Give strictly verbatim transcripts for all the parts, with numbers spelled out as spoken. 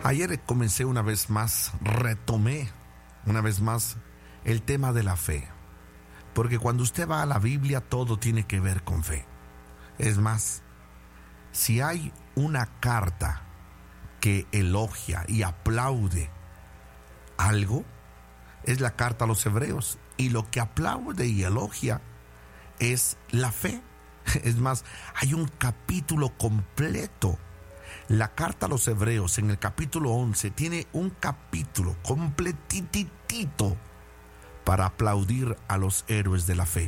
Ayer comencé una vez más, retomé una vez más el tema de la fe. Porque cuando usted va a la Biblia, todo tiene que ver con fe. Es más, si hay una carta que elogia y aplaude algo, es la carta a los Hebreos. Y lo que aplaude y elogia es la fe. Es más, hay un capítulo completo. La carta a los Hebreos en el capítulo once tiene un capítulo completitito para aplaudir a los héroes de la fe.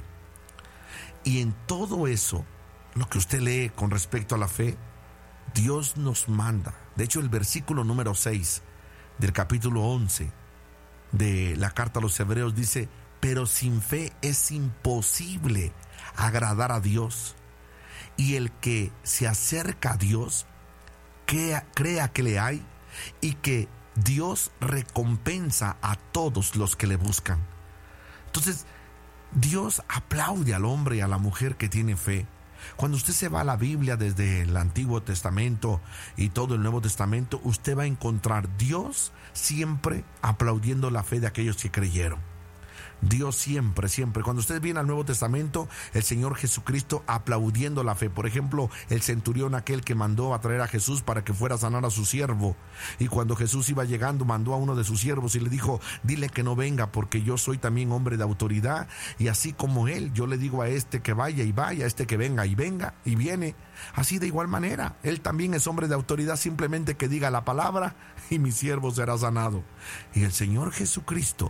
Y en todo eso, lo que usted lee con respecto a la fe, Dios nos manda. De hecho, el versículo número seis del capítulo once de la carta a los Hebreos dice: pero sin fe es imposible agradar a Dios. Y el que se acerca a Dios, crea, crea que le hay y que Dios recompensa a todos los que le buscan. Entonces, Dios aplaude al hombre y a la mujer que tiene fe. Cuando usted se va a la Biblia desde el Antiguo Testamento y todo el Nuevo Testamento, usted va a encontrar Dios siempre aplaudiendo la fe de aquellos que creyeron. Dios siempre, siempre. Cuando usted viene al Nuevo Testamento, el Señor Jesucristo aplaudiendo la fe. Por ejemplo, el centurión aquel que mandó a traer a Jesús para que fuera a sanar a su siervo. Y cuando Jesús iba llegando, mandó a uno de sus siervos y le dijo: dile que no venga, porque yo soy también hombre de autoridad. Y así como él, yo le digo a este que vaya y vaya, a este que venga y venga y viene. Así de igual manera, él también es hombre de autoridad, simplemente que diga la palabra y mi siervo será sanado. Y el Señor Jesucristo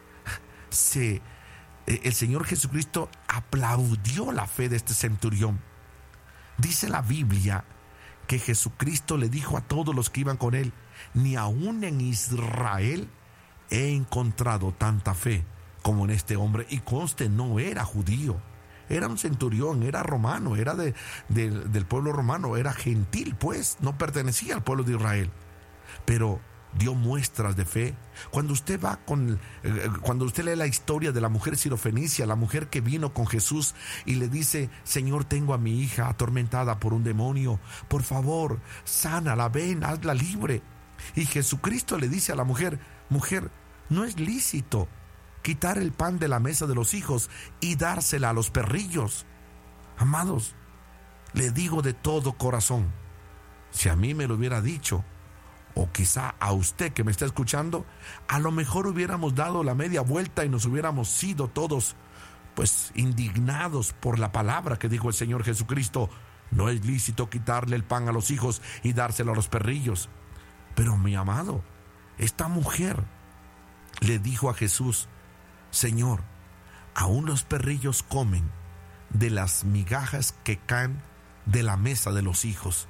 Se, el Señor Jesucristo aplaudió la fe de este centurión. Dice la Biblia que Jesucristo le dijo a todos los que iban con él: ni aún en Israel he encontrado tanta fe como en este hombre. Y conste, no era judío, era un centurión, era romano, era de, de, del pueblo romano, era gentil, pues no pertenecía al pueblo de Israel, pero dio muestras de fe. Cuando usted va con, eh, cuando usted lee la historia de la mujer sirofenicia, la mujer que vino con Jesús y le dice: Señor, tengo a mi hija atormentada por un demonio, por favor, sánala, ven, hazla libre. Y Jesucristo le dice a la mujer: mujer, no es lícito quitar el pan de la mesa de los hijos y dársela a los perrillos. Amados, le digo de todo corazón, si a mí me lo hubiera dicho, o quizá a usted que me está escuchando, a lo mejor hubiéramos dado la media vuelta y nos hubiéramos sido todos, pues, indignados por la palabra que dijo el Señor Jesucristo: no es lícito quitarle el pan a los hijos y dárselo a los perrillos. Pero mi amado, esta mujer le dijo a Jesús: Señor, aún los perrillos comen de las migajas que caen de la mesa de los hijos.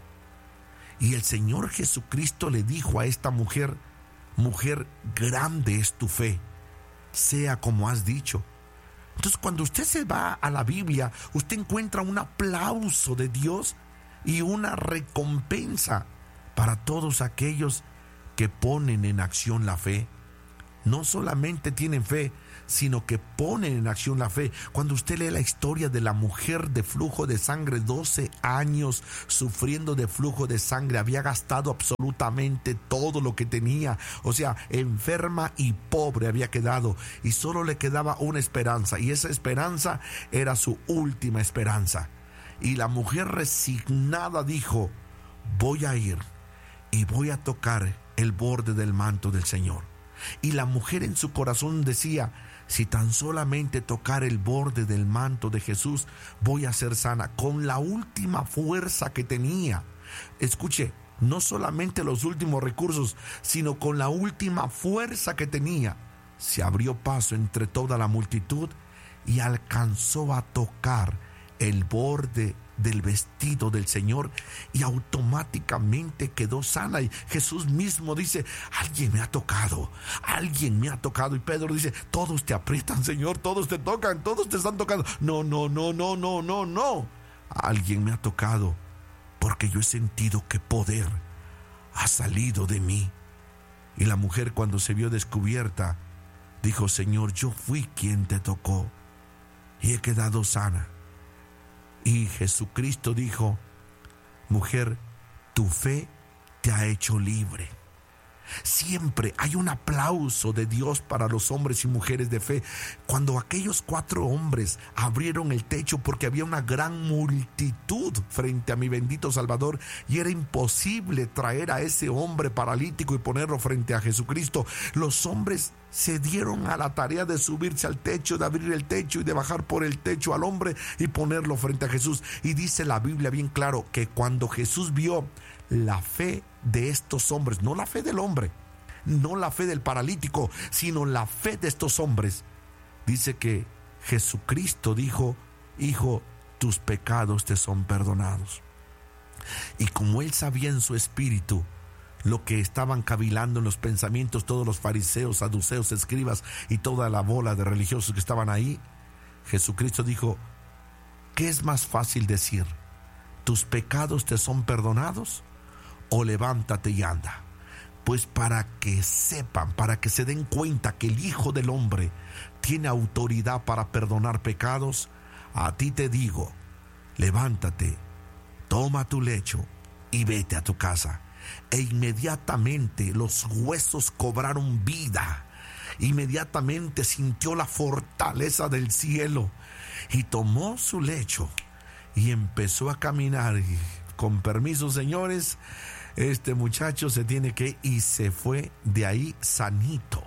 Y el Señor Jesucristo le dijo a esta mujer: mujer, grande es tu fe, sea como has dicho. Entonces, cuando usted se va a la Biblia, usted encuentra un aplauso de Dios y una recompensa para todos aquellos que ponen en acción la fe. No solamente tienen fe, sino que ponen en acción la fe. Cuando usted lee la historia de la mujer de flujo de sangre, doce años sufriendo de flujo de sangre, había gastado absolutamente todo lo que tenía, o sea, enferma y pobre había quedado, y solo le quedaba una esperanza, y esa esperanza era su última esperanza. Y la mujer resignada dijo: voy a ir y voy a tocar el borde del manto del Señor. Y la mujer en su corazón decía: si tan solamente tocar el borde del manto de Jesús, voy a ser sana. Con la última fuerza que tenía, escuche, no solamente los últimos recursos, sino con la última fuerza que tenía, se abrió paso entre toda la multitud y alcanzó a tocar el borde del vestido del Señor, y automáticamente quedó sana. Y Jesús mismo dice: alguien me ha tocado, alguien me ha tocado. Y Pedro dice: todos te aprietan, Señor, todos te tocan, todos te están tocando. No, no, no, no, no, no, no. Alguien me ha tocado, porque yo he sentido que poder ha salido de mí. Y la mujer, cuando se vio descubierta, dijo: Señor, yo fui quien te tocó y he quedado sana. Y Jesucristo dijo: mujer, tu fe te ha hecho libre. Siempre hay un aplauso de Dios para los hombres y mujeres de fe. Cuando aquellos cuatro hombres abrieron el techo porque había una gran multitud frente a mi bendito Salvador y era imposible traer a ese hombre paralítico y ponerlo frente a Jesucristo, los hombres se dieron a la tarea de subirse al techo, de abrir el techo y de bajar por el techo al hombre y ponerlo frente a Jesús. Y dice la Biblia bien claro que cuando Jesús vio la fe de estos hombres, no la fe del hombre, no la fe del paralítico, sino la fe de estos hombres, dice que Jesucristo dijo: hijo, tus pecados te son perdonados. Y como él sabía en su espíritu lo que estaban cavilando en los pensamientos todos los fariseos, saduceos, escribas y toda la bola de religiosos que estaban ahí, Jesucristo dijo: ¿qué es más fácil decir? ¿Tus pecados te son perdonados? O levántate y anda. Pues para que sepan, para que se den cuenta que el Hijo del Hombre tiene autoridad para perdonar pecados, a ti te digo: levántate, toma tu lecho y vete a tu casa. E inmediatamente los huesos cobraron vida. Inmediatamente sintió la fortaleza del cielo y tomó su lecho y empezó a caminar. Y, con permiso, señores, este muchacho se tiene que ir, y se fue de ahí sanito.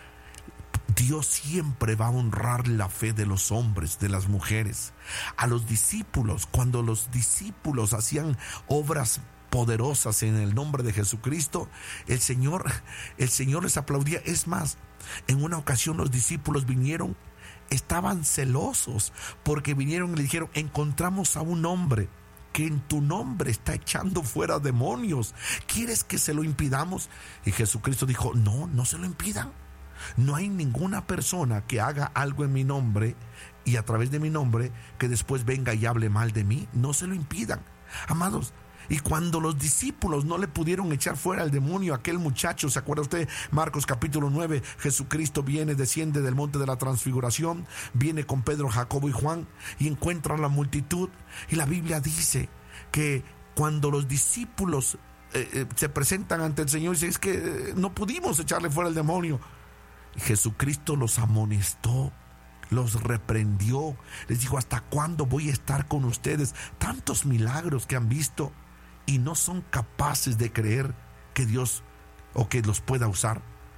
Dios siempre va a honrar la fe de los hombres, de las mujeres. A los discípulos, cuando los discípulos hacían obras poderosas en el nombre de Jesucristo, el Señor, el Señor les aplaudía. Es más, en una ocasión los discípulos vinieron, estaban celosos porque vinieron y le dijeron: encontramos a un hombre que en tu nombre está echando fuera demonios, ¿quieres que se lo impidamos? Y Jesucristo dijo: no, no se lo impidan. No hay ninguna persona que haga algo en mi nombre y a través de mi nombre que después venga y hable mal de mí. No se lo impidan, amados. Y cuando los discípulos no le pudieron echar fuera al demonio a aquel muchacho, ¿se acuerda usted? Marcos capítulo nueve, Jesucristo viene, desciende del monte de la transfiguración, viene con Pedro, Jacobo y Juan y encuentra a la multitud. Y la Biblia dice que cuando los discípulos eh, eh, se presentan ante el Señor, dice: es que eh, no pudimos echarle fuera al demonio. Y Jesucristo los amonestó, los reprendió, les dijo: ¿hasta cuándo voy a estar con ustedes? Tantos milagros que han visto y no son capaces de creer que Dios o que los pueda usar.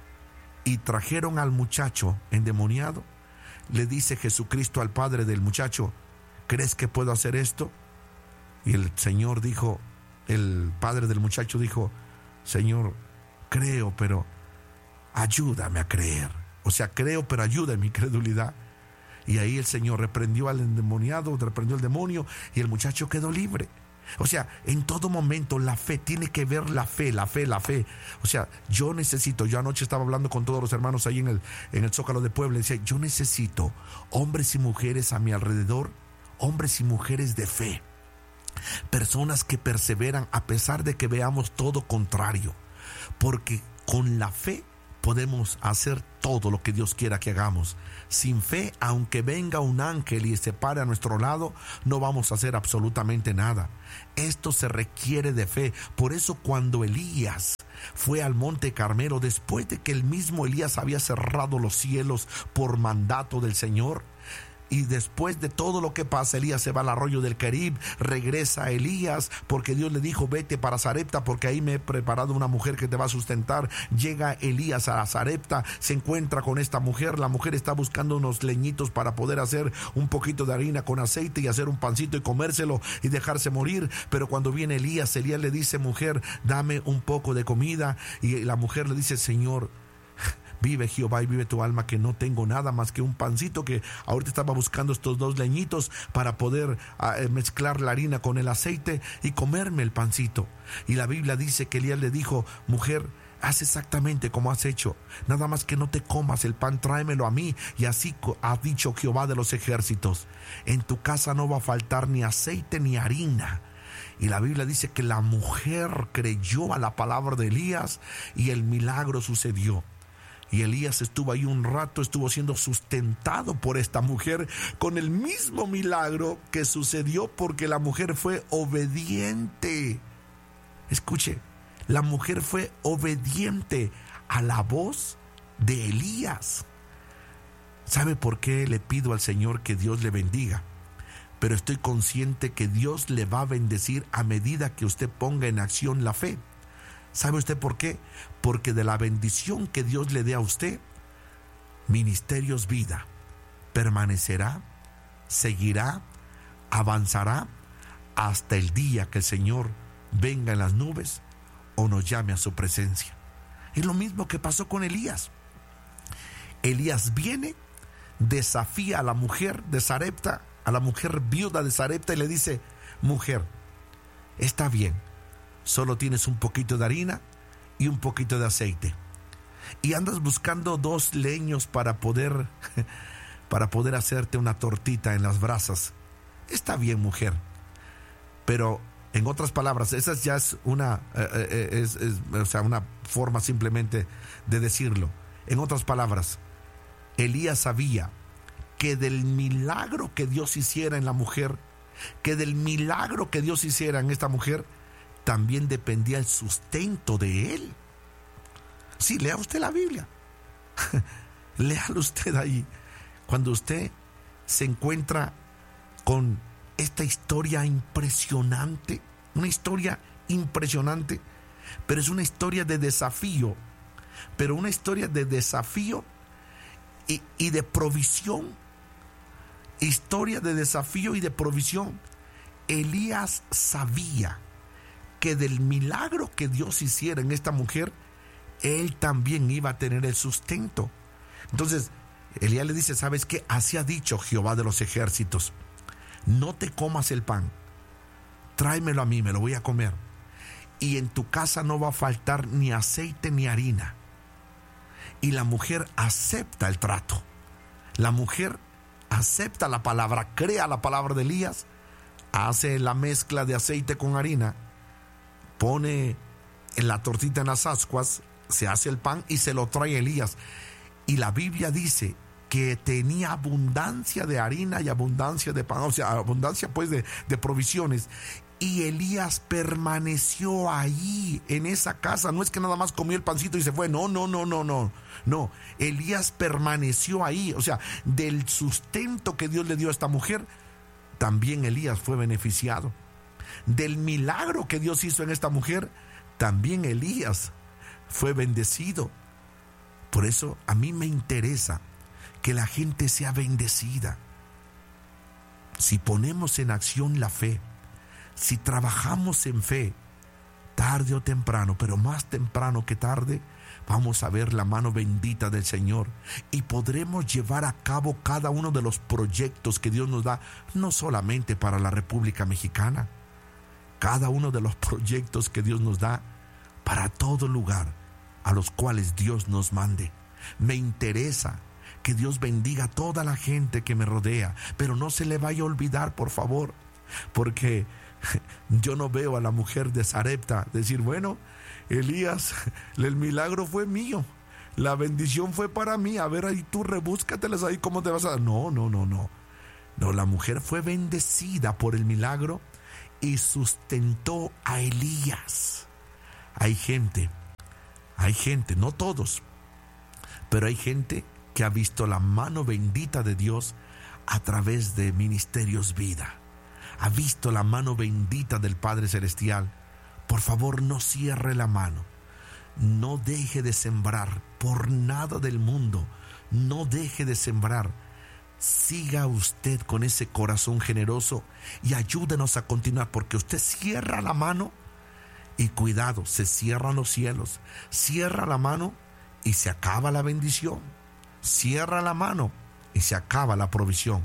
Y trajeron al muchacho endemoniado. Le dice Jesucristo al padre del muchacho: ¿crees que puedo hacer esto? Y el Señor dijo, el padre del muchacho dijo: Señor, creo, pero ayúdame a creer. O sea, creo, pero ayuda en mi credulidad. Y ahí el Señor reprendió al endemoniado, reprendió al demonio y el muchacho quedó libre. O sea, en todo momento la fe, tiene que ver la fe, la fe, la fe. O sea, yo necesito, yo anoche estaba hablando con todos los hermanos ahí en el, en el Zócalo de Puebla y decía: yo necesito hombres y mujeres a mi alrededor, hombres y mujeres de fe, personas que perseveran a pesar de que veamos todo contrario, porque con la fe podemos hacer todo lo que Dios quiera que hagamos. Sin fe, aunque venga un ángel y se pare a nuestro lado, no vamos a hacer absolutamente nada. Esto se requiere de fe. Por eso cuando Elías fue al monte Carmelo, después de que el mismo Elías había cerrado los cielos por mandato del Señor, y después de todo lo que pasa, Elías se va al arroyo del Kerib, regresa Elías porque Dios le dijo: vete para Sarepta porque ahí me he preparado una mujer que te va a sustentar. Llega Elías a Sarepta, se encuentra con esta mujer, la mujer está buscando unos leñitos para poder hacer un poquito de harina con aceite y hacer un pancito y comérselo y dejarse morir. Pero cuando viene Elías, Elías le dice: mujer, dame un poco de comida. Y la mujer le dice: Señor, vive Jehová y vive tu alma, que no tengo nada más que un pancito, que ahorita estaba buscando estos dos leñitos para poder uh, mezclar la harina con el aceite y comerme el pancito. Y la Biblia dice que Elías le dijo: mujer, haz exactamente como has hecho, nada más que no te comas el pan, tráemelo a mí. Y así ha dicho Jehová de los ejércitos: en tu casa no va a faltar ni aceite ni harina. Y la Biblia dice que la mujer creyó a la palabra de Elías y el milagro sucedió. Y Elías estuvo ahí un rato, estuvo siendo sustentado por esta mujer con el mismo milagro que sucedió porque la mujer fue obediente. Escuche, La mujer fue obediente a la voz de Elías. ¿Sabe por qué le pido al Señor que Dios le bendiga? Pero estoy consciente que Dios le va a bendecir a medida que usted ponga en acción la fe. ¿Sabe usted por qué? Porque de la bendición que Dios le dé a usted, Ministerios Vida permanecerá, seguirá, avanzará hasta el día que el Señor venga en las nubes o nos llame a su presencia. Es lo mismo que pasó con Elías. Elías viene, desafía a la mujer de Sarepta, a la mujer viuda de Sarepta, y le dice: mujer, está bien, solo tienes un poquito de harina y un poquito de aceite, y andas buscando dos leños para poder para poder hacerte una tortita en las brasas. Está bien, mujer, pero en otras palabras, esa ya es una eh, es, es, o sea, una forma simplemente de decirlo. En otras palabras, Elías sabía que del milagro que Dios hiciera en la mujer, que del milagro que Dios hiciera en esta mujer, también dependía el sustento de él. Sí, lea usted la Biblia. Léalo usted ahí. Cuando usted se encuentra con esta historia impresionante, una historia impresionante, pero es una historia de desafío, pero una historia de desafío y, y de provisión, historia de desafío y de provisión. Elías sabía que del milagro que Dios hiciera en esta mujer, él también iba a tener el sustento. Entonces Elías le dice: ¿sabes qué? Así ha dicho Jehová de los ejércitos: no te comas el pan, tráemelo a mí, me lo voy a comer, y en tu casa no va a faltar ni aceite ni harina. Y la mujer acepta el trato. La mujer acepta la palabra, crea la palabra de Elías, hace la mezcla de aceite con harina, pone en la tortita en las ascuas, se hace el pan y se lo trae Elías. Y la Biblia dice que tenía abundancia de harina y abundancia de pan, o sea, abundancia pues de, de provisiones. Y Elías permaneció ahí en esa casa. No es que nada más comió el pancito y se fue. No, no, no, no, no. No, Elías permaneció ahí. O sea, del sustento que Dios le dio a esta mujer, también Elías fue beneficiado. Del milagro que Dios hizo en esta mujer, también Elías fue bendecido. Por eso a mí me interesa que la gente sea bendecida. Si ponemos en acción la fe, si trabajamos en fe, tarde o temprano, pero más temprano que tarde, vamos a ver la mano bendita del Señor y podremos llevar a cabo cada uno de los proyectos que Dios nos da, no solamente para la República Mexicana, cada uno de los proyectos que Dios nos da para todo lugar a los cuales Dios nos mande. Me interesa que Dios bendiga a toda la gente que me rodea, pero no se le vaya a olvidar, por favor, porque yo no veo a la mujer de Sarepta decir: bueno, Elías, el milagro fue mío, la bendición fue para mí, a ver ahí tú rebúscatelas ahí cómo te vas a dar. No, no, no, no. No, la mujer fue bendecida por el milagro y sustentó a Elías. Hay gente, hay gente, no todos, pero hay gente que ha visto la mano bendita de Dios a través de Ministerios Vida. Ha visto la mano bendita del Padre Celestial. Por favor, no cierre la mano. No deje de sembrar por nada del mundo. No deje de sembrar. Siga usted con ese corazón generoso y ayúdenos a continuar, porque usted cierra la mano y cuidado, se cierran los cielos. Cierra la mano y se acaba la bendición. Cierra la mano y se acaba la provisión.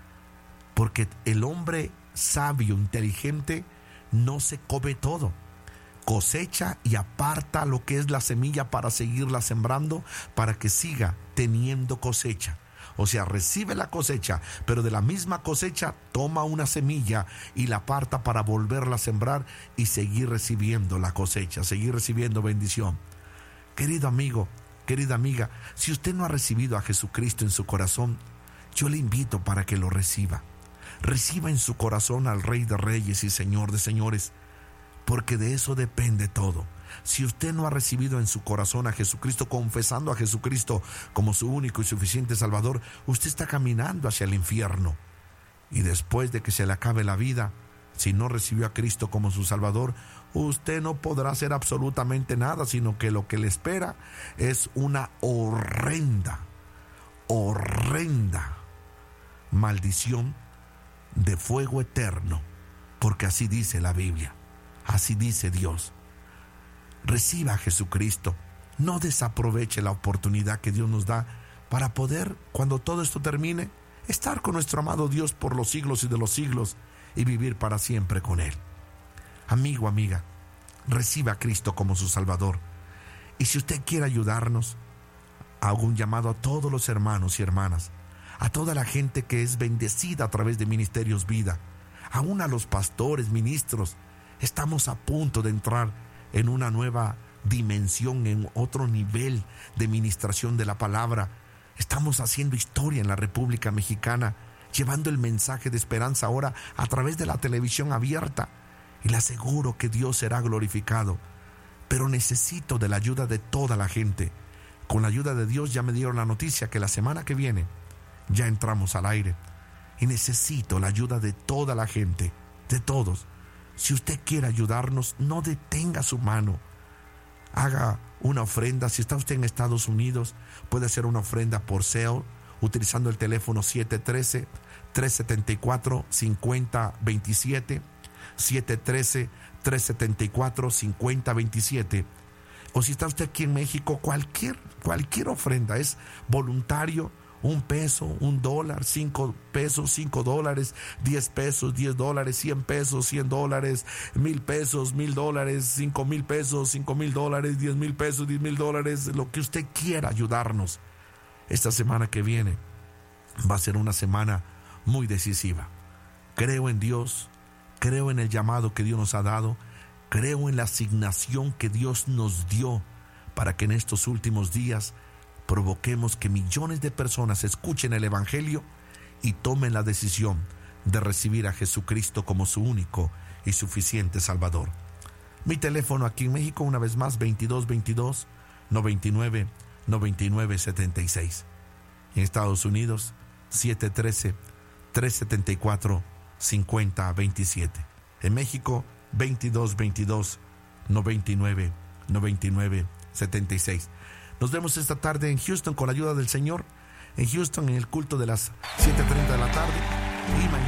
Porque el hombre sabio, inteligente, no se come todo. Cosecha y aparta lo que es la semilla para seguirla sembrando, para que siga teniendo cosecha. O sea, recibe la cosecha, pero de la misma cosecha toma una semilla y la aparta para volverla a sembrar y seguir recibiendo la cosecha, seguir recibiendo bendición. Querido amigo, querida amiga, si usted no ha recibido a Jesucristo en su corazón, yo le invito para que lo reciba. Reciba en su corazón al Rey de Reyes y Señor de Señores, porque de eso depende todo. Si usted no ha recibido en su corazón a Jesucristo, confesando a Jesucristo como su único y suficiente Salvador, usted está caminando hacia el infierno. Y después de que se le acabe la vida, si no recibió a Cristo como su Salvador, usted no podrá hacer absolutamente nada, sino que lo que le espera es una horrenda, horrenda maldición de fuego eterno, porque así dice la Biblia, así dice Dios. Reciba a Jesucristo, no desaproveche la oportunidad que Dios nos da para poder, cuando todo esto termine, estar con nuestro amado Dios por los siglos y de los siglos y vivir para siempre con Él. Amigo, amiga, reciba a Cristo como su Salvador. Y si usted quiere ayudarnos, hago un llamado a todos los hermanos y hermanas, a toda la gente que es bendecida a través de Ministerios Vida, aún a los pastores, ministros. Estamos a punto de entrar en una nueva dimensión, en otro nivel de ministración de la palabra. Estamos haciendo historia en la República Mexicana, llevando el mensaje de esperanza ahora a través de la televisión abierta. Y le aseguro que Dios será glorificado. Pero necesito de la ayuda de toda la gente. Con la ayuda de Dios ya me dieron la noticia que la semana que viene ya entramos al aire. Y necesito la ayuda de toda la gente, de todos. Si usted quiere ayudarnos, no detenga su mano. Haga una ofrenda. Si está usted en Estados Unidos, puede hacer una ofrenda por Zelle, utilizando el teléfono siete uno tres, tres siete cuatro, cinco cero dos siete, siete uno tres, tres siete cuatro, cinco cero dos siete. O si está usted aquí en México, cualquier, cualquier ofrenda es voluntario. Un peso, un dólar, cinco pesos, cinco dólares, diez pesos, diez dólares, cien pesos, cien dólares, mil pesos, mil dólares, cinco mil pesos, cinco mil dólares, diez mil pesos, diez mil dólares, lo que usted quiera ayudarnos. Esta semana que viene va a ser una semana muy decisiva. Creo en Dios, creo en el llamado que Dios nos ha dado, creo en la asignación que Dios nos dio para que en estos últimos días provoquemos que millones de personas escuchen el Evangelio y tomen la decisión de recibir a Jesucristo como su único y suficiente Salvador. Mi teléfono aquí en México, una vez más, veintidós veintidós, noventa y nueve, noventa y nueve, setenta y seis. En Estados Unidos, siete uno tres, tres siete cuatro, cinco cero dos siete. En México, veintidós veintidós, noventa y nueve, noventa y nueve, setenta y seis. Nos vemos esta tarde en Houston con la ayuda del Señor. En Houston, en el culto de las siete treinta de la tarde. Y mañana